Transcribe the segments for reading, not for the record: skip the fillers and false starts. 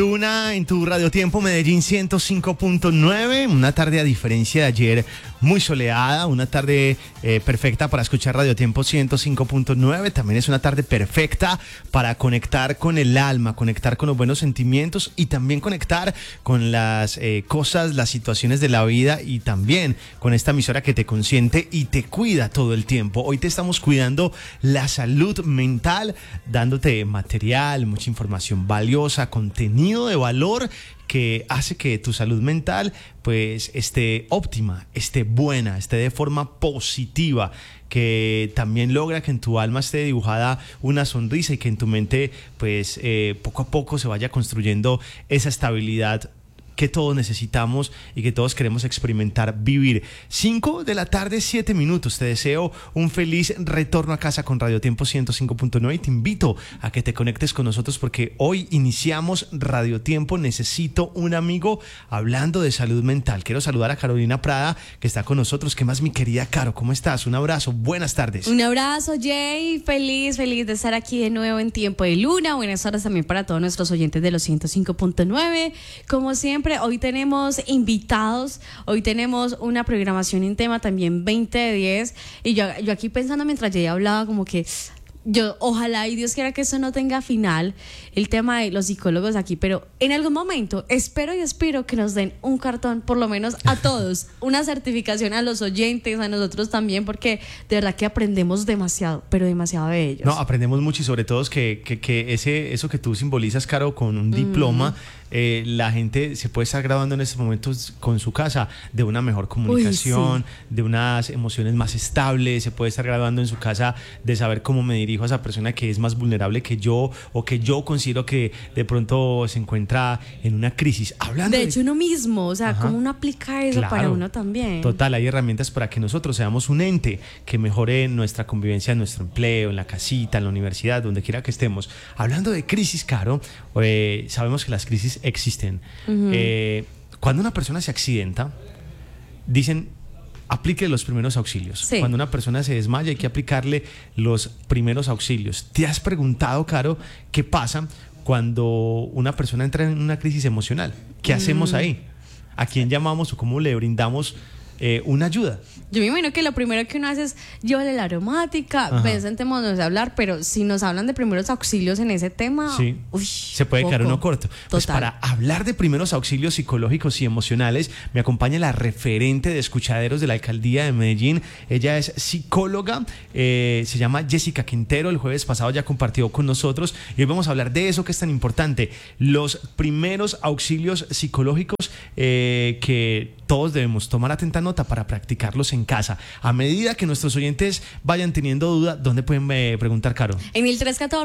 Luna en tu Radio Tiempo Medellín 105.9. Una tarde a diferencia de ayer muy soleada, una tarde perfecta para escuchar Radio Tiempo 105.9. También es una tarde perfecta para conectar con el alma, conectar con los buenos sentimientos y también conectar con las cosas, las situaciones de la vida y también con esta emisora que te consiente y te cuida todo el tiempo. Hoy te estamos cuidando la salud mental, dándote material, mucha información valiosa, contenido de valor que hace que tu salud mental pues esté óptima, esté buena, esté de forma positiva, que también logra que en tu alma esté dibujada una sonrisa y que en tu mente pues poco a poco se vaya construyendo esa estabilidad que todos necesitamos y que todos queremos experimentar, vivir. 5 de la tarde, 7 minutos. Te deseo un feliz retorno a casa con Radio Tiempo 105.9 y te invito a que te conectes con nosotros porque hoy iniciamos Radio Tiempo Necesito un Amigo hablando de salud mental. Quiero saludar a Carolina Prada que está con nosotros. ¿Qué más, mi querida Caro? ¿Cómo estás? Un abrazo, buenas tardes. Un abrazo, Jay. Feliz de estar aquí de nuevo en Tiempo de Luna. Buenas tardes también para todos nuestros oyentes de los 105.9. Como siempre, hoy tenemos invitados, hoy tenemos una programación en tema también 20 de 10 y yo aquí pensando mientras Jay hablaba como que yo ojalá y Dios quiera que eso no tenga final, el tema de los psicólogos aquí, pero en algún momento espero y aspiro que nos den un cartón, por lo menos a todos, una certificación a los oyentes, a nosotros también, porque de verdad que aprendemos demasiado, pero demasiado de ellos. No, aprendemos mucho y sobre todo es que eso que tú simbolizas, Caro, con un diploma, la gente se puede estar graduando en estos momentos con su casa de una mejor comunicación, de unas emociones más estables, se puede estar graduando en su casa de saber cómo me dirijo a esa persona que es más vulnerable que yo o que yo considero que de pronto se encuentra en una crisis. Hablando de hecho uno mismo, o sea, cómo uno aplica eso para uno también. Total, hay herramientas para que nosotros seamos un ente que mejore nuestra convivencia en nuestro empleo, en la casita, en la universidad, donde quiera que estemos. Hablando de crisis, Caro, sabemos que las crisis existen. Cuando una persona se accidenta, dicen aplique los primeros auxilios. Sí. Cuando una persona se desmaya hay que aplicarle los primeros auxilios. ¿Te has preguntado, Caro, qué pasa cuando una persona entra en una crisis emocional? ¿Qué hacemos ahí? ¿A quién llamamos o cómo le brindamos una ayuda? Yo me imagino que lo primero que uno hace es llevarle la aromática, sentémonos a hablar, pero si nos hablan de primeros auxilios en ese tema, se puede quedar uno corto. Pues para hablar de primeros auxilios psicológicos y emocionales, me acompaña la referente de escuchaderos de la Alcaldía de Medellín. Ella es psicóloga, se llama Jessica Quintero. El jueves pasado ya compartió con nosotros y hoy vamos a hablar de eso que es tan importante, los primeros auxilios psicológicos que todos debemos tomar atenta nota para practicarlos en casa. A medida que nuestros oyentes vayan teniendo duda, ¿dónde pueden preguntar, Caro? En el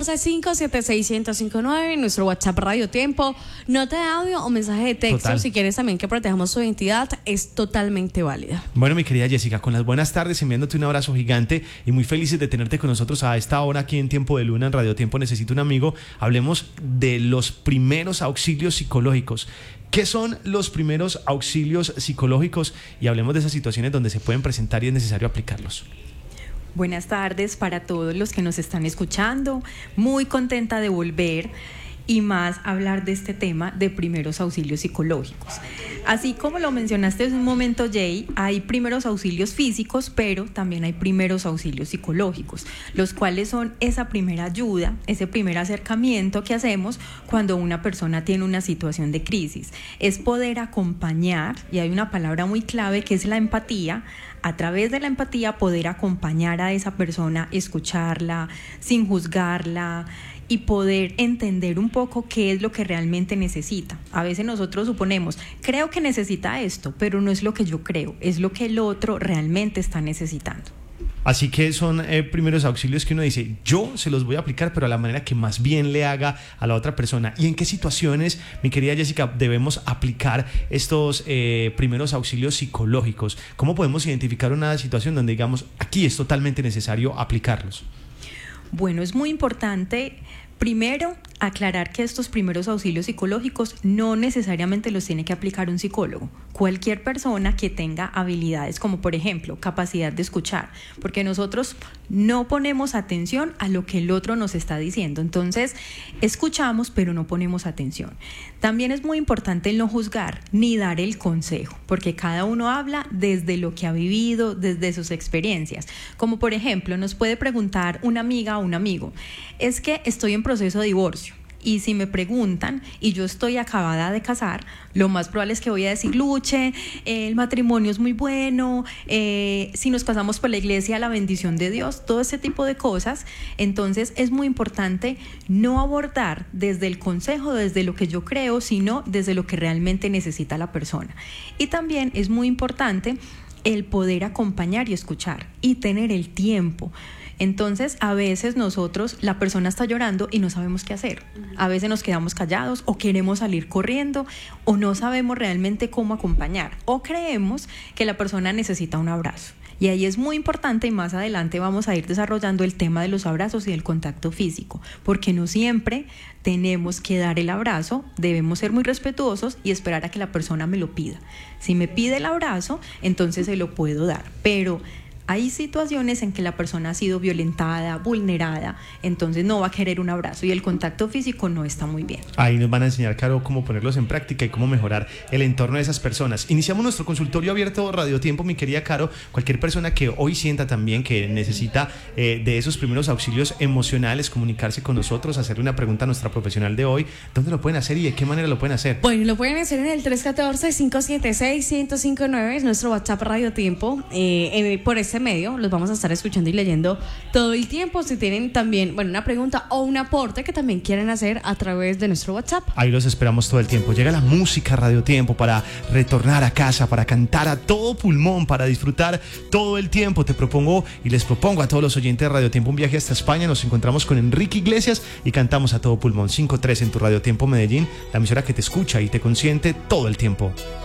314-576-1059, en nuestro WhatsApp Radio Tiempo, nota de audio o mensaje de texto. Total. Si quieres también que protejamos su identidad, es totalmente válida. Bueno, mi querida Jessica, con las buenas tardes, enviándote un abrazo gigante y muy felices de tenerte con nosotros a esta hora aquí en Tiempo de Luna, en Radio Tiempo Necesito un Amigo. Hablemos de los primeros auxilios psicológicos. ¿Qué son los primeros auxilios psicológicos? Y hablemos de esas situaciones donde se pueden presentar y es necesario aplicarlos. Buenas tardes para todos los que nos están escuchando. Muy contenta de volver y más hablar de este tema de primeros auxilios psicológicos. Así como lo mencionaste hace un momento, Jay, hay primeros auxilios físicos, pero también hay primeros auxilios psicológicos, los cuales son esa primera ayuda, ese primer acercamiento que hacemos cuando una persona tiene una situación de crisis. Es poder acompañar, y hay una palabra muy clave que es la empatía. A través de la empatía poder acompañar a esa persona, escucharla sin juzgarla y poder entender un poco qué es lo que realmente necesita. A veces nosotros suponemos, creo que necesita esto, pero no es lo que yo creo, es lo que el otro realmente está necesitando. Así que son primeros auxilios que uno dice, yo se los voy a aplicar, pero a la manera que más bien le haga a la otra persona. ¿Y en qué situaciones, mi querida Jessica, debemos aplicar estos primeros auxilios psicológicos? ¿Cómo podemos identificar una situación donde digamos, aquí es totalmente necesario aplicarlos? Bueno, es muy importante primero aclarar que estos primeros auxilios psicológicos no necesariamente los tiene que aplicar un psicólogo. Cualquier persona que tenga habilidades, como por ejemplo capacidad de escuchar, porque nosotros no ponemos atención a lo que el otro nos está diciendo. Entonces, escuchamos, pero no ponemos atención. También es muy importante no juzgar ni dar el consejo, porque cada uno habla desde lo que ha vivido, desde sus experiencias. Como por ejemplo, nos puede preguntar una amiga o un amigo, es que estoy en proceso de divorcio. Y si me preguntan y yo estoy acabada de casar, lo más probable es que voy a decir, Luche, el matrimonio es muy bueno, si nos casamos por la iglesia, la bendición de Dios, todo ese tipo de cosas. Entonces es muy importante no abordar desde el consejo, desde lo que yo creo, sino desde lo que realmente necesita la persona. Y también es muy importante el poder acompañar y escuchar y tener el tiempo. Entonces, a veces nosotros, la persona está llorando y no sabemos qué hacer. A veces nos quedamos callados o queremos salir corriendo o no sabemos realmente cómo acompañar o creemos que la persona necesita un abrazo. Y ahí es muy importante, y más adelante vamos a ir desarrollando el tema de los abrazos y del contacto físico, porque no siempre tenemos que dar el abrazo, debemos ser muy respetuosos y esperar a que la persona me lo pida. Si me pide el abrazo, entonces se lo puedo dar, pero hay situaciones en que la persona ha sido violentada, vulnerada, entonces no va a querer un abrazo y el contacto físico no está muy bien. Ahí nos van a enseñar, Caro, cómo ponerlos en práctica y cómo mejorar el entorno de esas personas. Iniciamos nuestro consultorio abierto Radio Tiempo, mi querida Caro. Cualquier persona que hoy sienta también que necesita de esos primeros auxilios emocionales, comunicarse con nosotros, hacerle una pregunta a nuestra profesional de hoy, ¿dónde lo pueden hacer y de qué manera lo pueden hacer? Bueno, lo pueden hacer en el 314-576-1059, es nuestro WhatsApp Radio Tiempo. Por este medio los vamos a estar escuchando y leyendo todo el tiempo. Si tienen también, bueno, una pregunta o un aporte que también quieren hacer a través de nuestro WhatsApp, ahí los esperamos todo el tiempo. Llega la música Radio Tiempo para retornar a casa, para cantar a todo pulmón, para disfrutar todo el tiempo. Te propongo y les propongo a todos los oyentes de Radio Tiempo un viaje hasta España. Nos encontramos con Enrique Iglesias y cantamos a todo pulmón. 5-3 en tu Radio Tiempo Medellín, la emisora que te escucha y te consiente todo el tiempo.